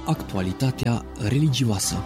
Actualitatea religioasă.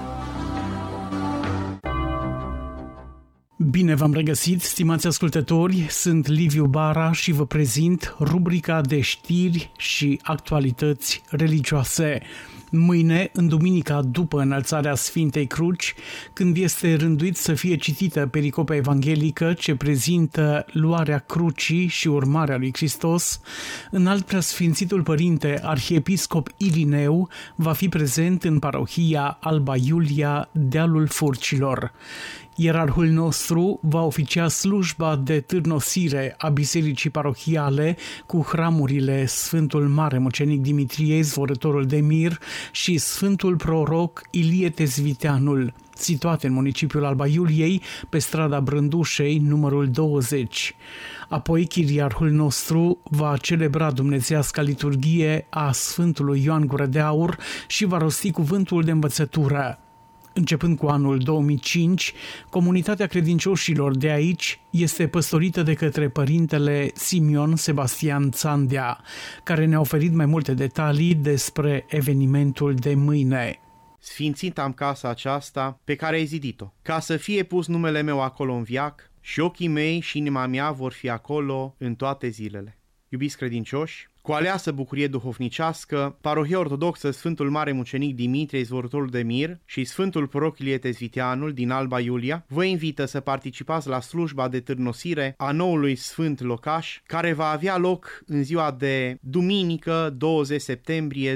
Bine v-am regăsit, stimați ascultători, sunt Liviu Bara și vă prezint rubrica de știri și actualități religioase. Mâine, în duminica după înălțarea Sfintei Cruci, când este rânduit să fie citită pericopa evanghelică ce prezintă luarea crucii și urmarea lui Hristos, Înalt Preasfințitul Părinte Arhiepiscop Irineu va fi prezent în parohia Alba Iulia, dealul Furcilor. Ierarhul nostru va oficia slujba de târnosire a bisericii parohiale cu hramurile Sfântul Mare Mucenic Dimitrie, Zvorătorul de Mir și Sfântul Proroc Ilie Tezviteanul, situate în municipiul Alba Iuliei, pe strada Brândușei, numărul 20. Apoi, chiriarhul nostru va celebra dumnezeiasca liturghie a Sfântului Ioan Gură de Aur și va rosti cuvântul de învățătură. Începând cu anul 2005, comunitatea credincioșilor de aici este păstorită de către părintele Simion Sebastian Țandea, care ne-a oferit mai multe detalii despre evenimentul de mâine. Sfințit am casa aceasta pe care ai zidit-o, ca să fie pus numele meu acolo în viac și ochii mei și inima mea vor fi acolo în toate zilele. Iubiți credincioși, cu aleasă bucurie duhovnicească, Parohia Ortodoxă Sfântul Mare Mucenic Dimitrie, Zvorătorul de Mir și Sfântul Proroc Ilie Tezviteanul din Alba Iulia vă invită să participați la slujba de târnosire a noului Sfânt Locaș, care va avea loc în ziua de duminică 20 septembrie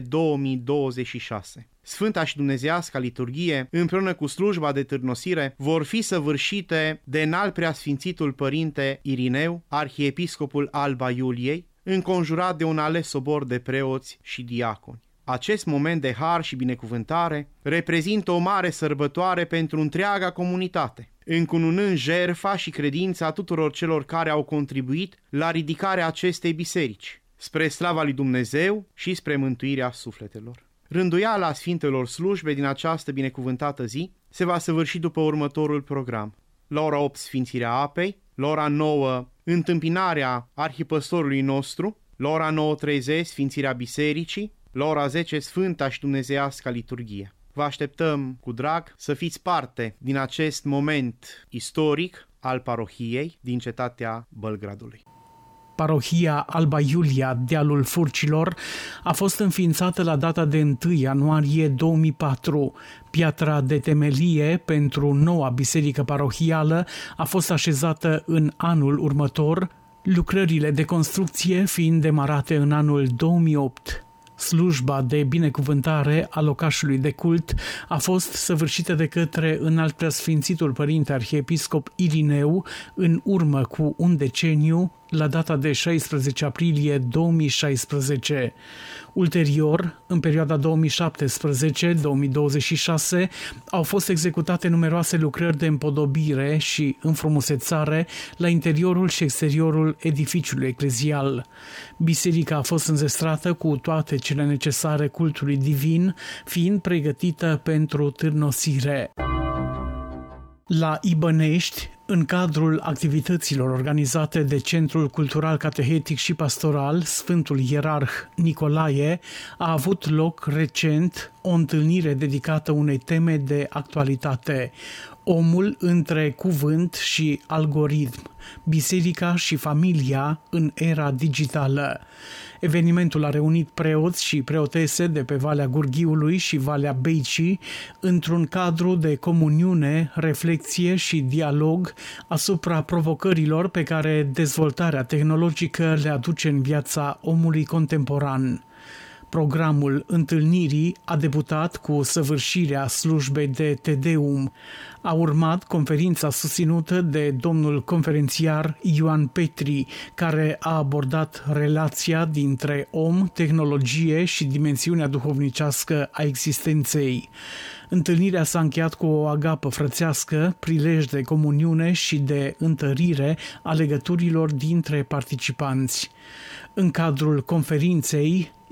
2026. Sfânta și dumnezeiasca liturghie, împreună cu slujba de târnosire, vor fi săvârșite de Înalt Preasfințitul Părinte Irineu, Arhiepiscopul Alba Iuliei, înconjurat de un ales sobor de preoți și diaconi. Acest moment de har și binecuvântare reprezintă o mare sărbătoare pentru întreaga comunitate, încununând jertfa și credința tuturor celor care au contribuit la ridicarea acestei biserici, spre slava lui Dumnezeu și spre mântuirea sufletelor. Rânduiala Sfintelor slujbe din această binecuvântată zi se va săvârși după următorul program. La ora 8 Sfințirea apei, la ora 9 întâmpinarea arhipăstorului nostru, la ora 9:30 Sfințirea bisericii, la ora 10 Sfânta și dumnezeiasca liturghie. Vă așteptăm cu drag să fiți parte din acest moment istoric al parohiei din cetatea Bălgradului. Parohia Alba Iulia, dealul Furcilor, a fost înființată la data de 1 ianuarie 2004. Piatra de temelie pentru noua biserică parohială a fost așezată în anul următor, lucrările de construcție fiind demarate în anul 2008. Slujba de binecuvântare a locașului de cult a fost săvârșită de către Înalt Preasfințitul Părinte Arhiepiscop Irineu în urmă cu un deceniu, la data de 16 aprilie 2016. Ulterior, în perioada 2017-2026, au fost executate numeroase lucrări de împodobire și înfrumusețare la interiorul și exteriorul edificiului eclezial. Biserica a fost înzestrată cu toate cele necesare cultului divin, fiind pregătită pentru târnosire. La Ibănești, în cadrul activităților organizate de Centrul Cultural Catehetic și Pastoral, Sfântul Ierarh Nicolae, a avut loc recent o întâlnire dedicată unei teme de actualitate: omul între cuvânt și algoritm, biserica și familia în era digitală. Evenimentul a reunit preoți și preotese de pe Valea Gurghiului și Valea Beicii într-un cadru de comuniune, reflexie și dialog asupra provocărilor pe care dezvoltarea tehnologică le aduce în viața omului contemporan. Programul întâlnirii a debutat cu săvârșirea slujbei de Te Deum. A urmat conferința susținută de domnul conferențiar Ioan Petri, care a abordat relația dintre om, tehnologie și dimensiunea duhovnicească a existenței. Întâlnirea s-a încheiat cu o agapă frățească, prilej de comuniune și de întărire a legăturilor dintre participanți. În cadrul conferinței,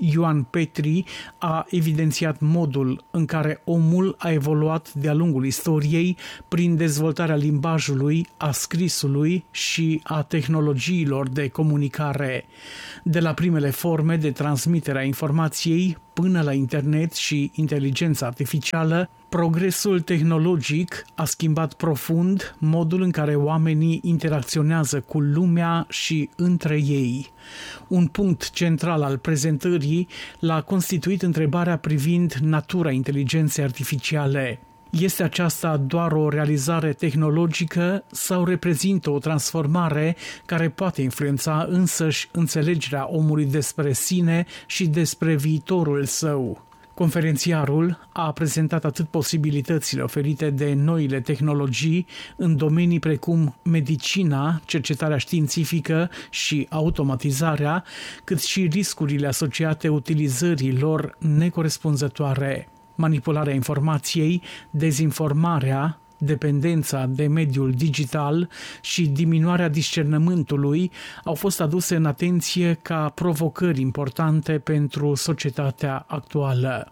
Ioan Petri a evidențiat modul în care omul a evoluat de-a lungul istoriei prin dezvoltarea limbajului, a scrisului și a tehnologiilor de comunicare. De la primele forme de transmitere a informației până la internet și inteligența artificială, progresul tehnologic a schimbat profund modul în care oamenii interacționează cu lumea și între ei. Un punct central al prezentării l-a constituit întrebarea privind natura inteligenței artificiale. Este aceasta doar o realizare tehnologică sau reprezintă o transformare care poate influența însăși înțelegerea omului despre sine și despre viitorul său? Conferențiarul a prezentat atât posibilitățile oferite de noile tehnologii în domenii precum medicina, cercetarea științifică și automatizarea, cât și riscurile asociate utilizării lor necorespunzătoare. Manipularea informației, dezinformarea, dependența de mediul digital și diminuarea discernământului au fost aduse în atenție ca provocări importante pentru societatea actuală.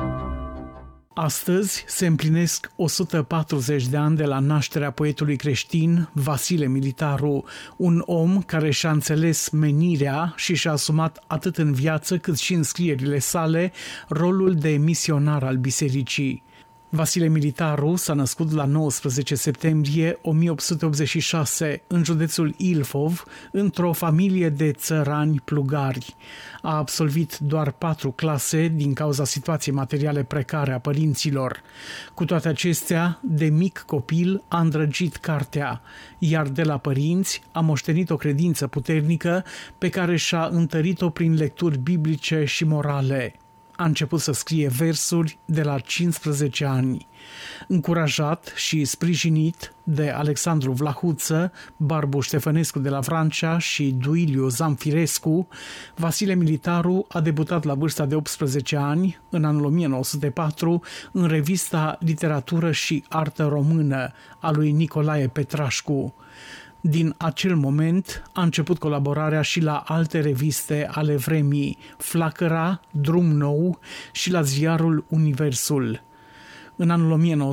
Astăzi se împlinesc 140 de ani de la nașterea poetului creștin Vasile Militaru, un om care și-a înțeles menirea și și-a asumat atât în viață cât și în scrierile sale rolul de misionar al bisericii. Vasile Militaru s-a născut la 19 septembrie 1886 în județul Ilfov, într-o familie de țărani plugari. A absolvit doar 4 clase din cauza situației materiale precare a părinților. Cu toate acestea, de mic copil a îndrăgit cartea, iar de la părinți a moștenit o credință puternică pe care și-a întărit-o prin lecturi biblice și morale. A început să scrie versuri de la 15 ani. Încurajat și sprijinit de Alexandru Vlahuță, Barbu Ștefănescu de la Vrancea și Duiliu Zamfirescu, Vasile Militaru a debutat la vârsta de 18 ani, în anul 1904, în revista Literatură și Artă Română a lui Nicolae Petrașcu. Din acel moment a început colaborarea și la alte reviste ale vremii, Flacăra, Drum Nou și la ziarul Universul. În anul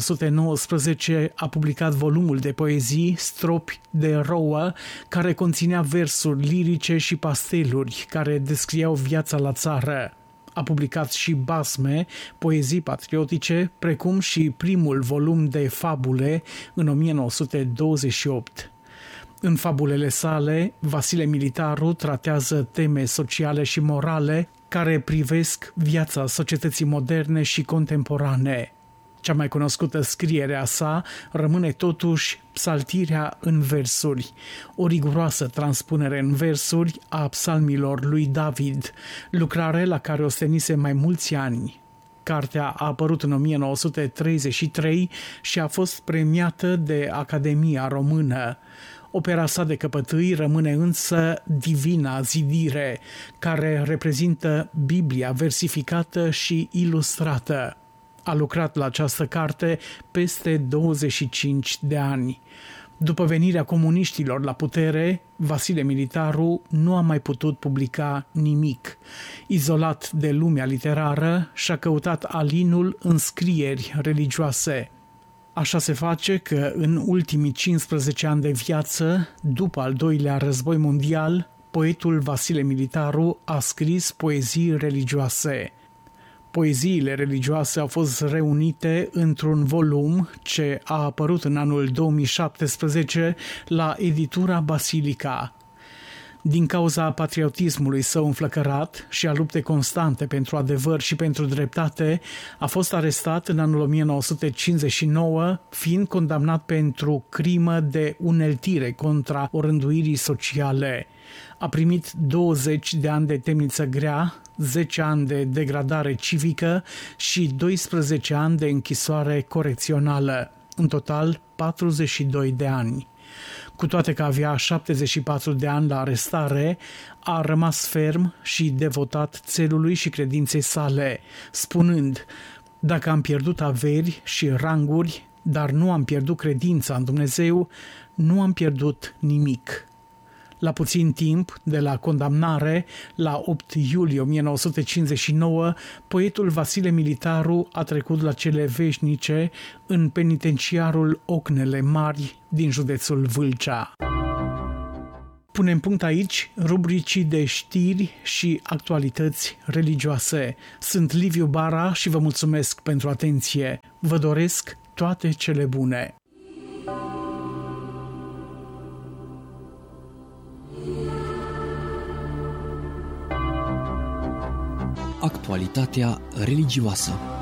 1919 a publicat volumul de poezii Stropi de rouă, care conținea versuri lirice și pasteluri care descriau viața la țară. A publicat și basme, poezii patriotice, precum și primul volum de fabule în 1928. În fabulele sale, Vasile Militaru tratează teme sociale și morale care privesc viața societății moderne și contemporane. Cea mai cunoscută scriere a sa rămâne totuși Psaltirea în versuri, o riguroasă transpunere în versuri a psalmilor lui David, lucrare la care ostenise mai mulți ani. Cartea a apărut în 1933 și a fost premiată de Academia Română. Opera sa de căpătâi rămâne însă Divina Zidire, care reprezintă Biblia versificată și ilustrată. A lucrat la această carte peste 25 de ani. După venirea comuniștilor la putere, Vasile Militaru nu a mai putut publica nimic. Izolat de lumea literară, și-a căutat alinul în scrieri religioase. Așa se face că în ultimii 15 ani de viață, după al doilea război mondial, poetul Vasile Militaru a scris poezii religioase. Poeziile religioase au fost reunite într-un volum ce a apărut în anul 2017 la editura Basilica. Din cauza patriotismului său înflăcărat și a luptei constante pentru adevăr și pentru dreptate, a fost arestat în anul 1959, fiind condamnat pentru crimă de uneltire contra orânduirii sociale. A primit 20 de ani de temniță grea, 10 ani de degradare civică și 12 ani de închisoare corecțională, în total 42 de ani. Cu toate că avea 74 de ani la arestare, a rămas ferm și devotat țelului și credinței sale, spunând: "Dacă am pierdut averi și ranguri, dar nu am pierdut credința în Dumnezeu, nu am pierdut nimic." La puțin timp de la condamnare, la 8 iulie 1959, poetul Vasile Militaru a trecut la cele veșnice în penitenciarul Ocnele Mari din județul Vâlcea. Punem punct aici rubricii de știri și actualități religioase. Sunt Liviu Bara și vă mulțumesc pentru atenție. Vă doresc toate cele bune. Actualitatea religioasă.